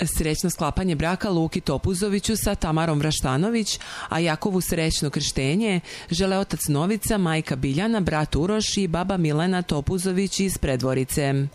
Srećno sklapanje braka Luki Topuzoviću sa Tamarom Vraštanović, a Jakovu srećno krštenje žele otac Novica, majka Biljana, brat Uroš i baba Milena Topuzović iz Predvorice.